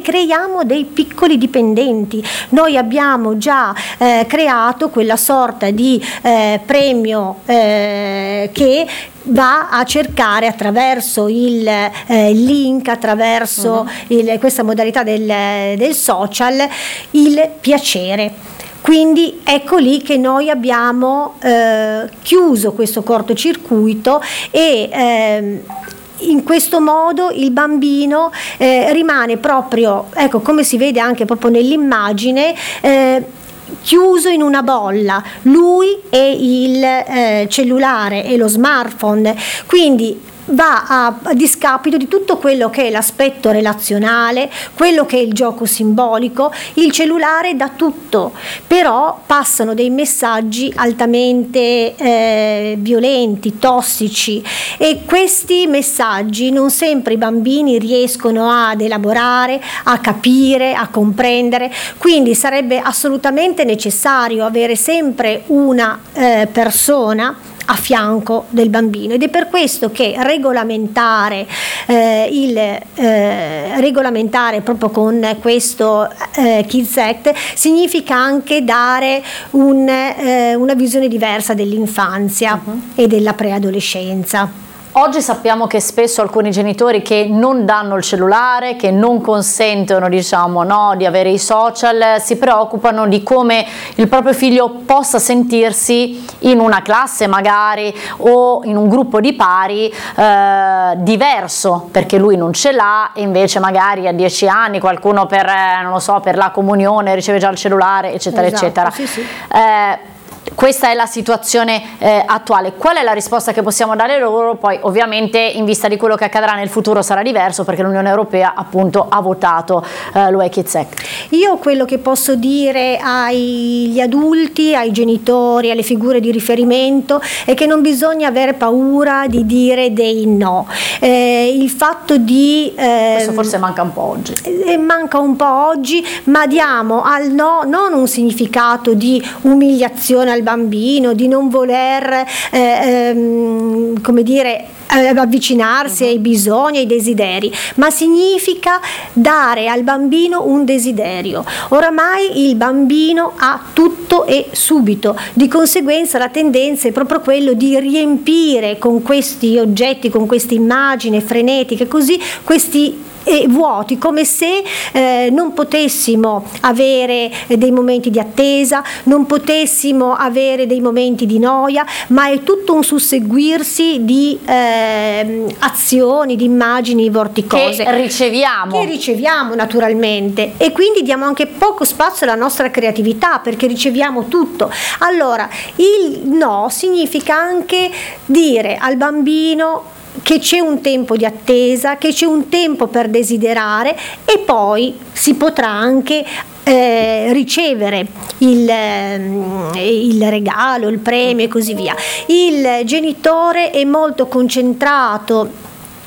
creiamo dei piccoli dipendenti. Noi abbiamo già creato quella sorta di premio che va a cercare attraverso il link, attraverso questa modalità del social, il piacere. Quindi ecco lì che noi abbiamo chiuso questo cortocircuito e in questo modo il bambino rimane proprio, ecco, come si vede anche proprio nell'immagine, chiuso in una bolla, lui e il cellulare e lo smartphone, quindi va a discapito di tutto quello che è l'aspetto relazionale, quello che è il gioco simbolico. Il cellulare dà tutto, però passano dei messaggi altamente violenti, tossici, e questi messaggi non sempre i bambini riescono ad elaborare, a capire, a comprendere, quindi sarebbe assolutamente necessario avere sempre una persona a fianco del bambino, ed è per questo che regolamentare proprio con questo Kids Act significa anche dare una visione diversa dell'infanzia e della preadolescenza. Oggi sappiamo che spesso alcuni genitori che non danno il cellulare, che non consentono, diciamo, no, di avere i social, si preoccupano di come il proprio figlio possa sentirsi in una classe magari o in un gruppo di pari diverso, perché lui non ce l'ha e invece magari a 10 anni qualcuno per, non lo so, per la comunione riceve già il cellulare, eccetera, esatto, eccetera. Sì, sì. Questa è la situazione attuale. Qual è la risposta che possiamo dare loro? Poi ovviamente in vista di quello che accadrà nel futuro sarà diverso, perché l'Unione Europea appunto ha votato l'UE Kids Act. Io quello che posso dire agli adulti, ai genitori, alle figure di riferimento è che non bisogna avere paura di dire dei no. Il fatto di questo forse manca un po' oggi. Manca un po' oggi, ma diamo al no non un significato di umiliazione al bambino, di non voler come dire avvicinarsi ai bisogni, ai desideri, ma significa dare al bambino un desiderio. Oramai il bambino ha tutto e subito, di conseguenza la tendenza è proprio quello di riempire con questi oggetti, con queste immagini frenetiche, così questi vuoti, come se non potessimo avere dei momenti di attesa, non potessimo avere dei momenti di noia, ma è tutto un susseguirsi di azioni, di immagini vorticose che riceviamo naturalmente, e quindi diamo anche poco spazio alla nostra creatività perché riceviamo tutto. Allora il no significa anche dire al bambino che c'è un tempo di attesa, che c'è un tempo per desiderare, e poi si potrà anche ricevere il regalo, il premio e così via. Il genitore è molto concentrato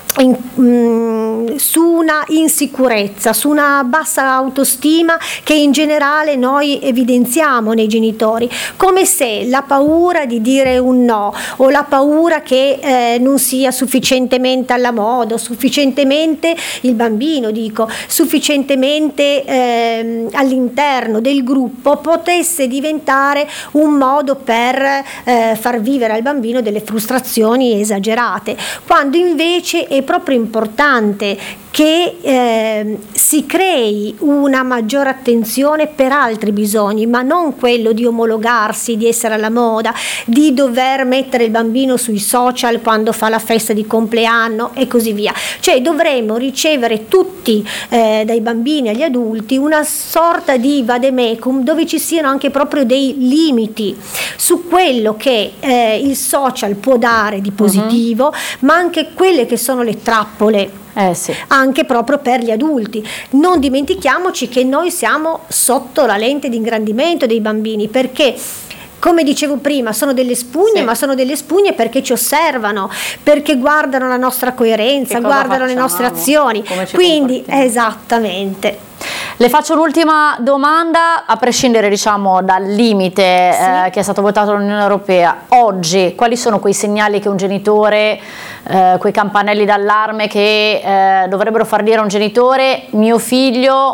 su una insicurezza, su una bassa autostima che in generale noi evidenziamo nei genitori, come se la paura di dire un no, o la paura che non sia sufficientemente alla moda, sufficientemente il bambino, sufficientemente all'interno del gruppo, potesse diventare un modo per far vivere al bambino delle frustrazioni esagerate, quando invece è proprio importante che si crei una maggiore attenzione per altri bisogni, ma non quello di omologarsi, di essere alla moda, di dover mettere il bambino sui social quando fa la festa di compleanno e così via. Cioè dovremmo ricevere tutti, dai bambini agli adulti, una sorta di vademecum dove ci siano anche proprio dei limiti su quello che il social può dare di positivo, ma anche quelle che sono le trappole. Sì. Anche proprio per gli adulti. Non dimentichiamoci che noi siamo sotto la lente di ingrandimento dei bambini, perché come dicevo prima sono delle spugne, sì, ma sono delle spugne perché ci osservano, perché guardano la nostra coerenza, guardano le nostre azioni, quindi esattamente. Le faccio l'ultima domanda, a prescindere diciamo dal limite che è stato votato dall'Unione Europea. Oggi quali sono quei segnali che un genitore, quei campanelli d'allarme che dovrebbero far dire a un genitore: mio figlio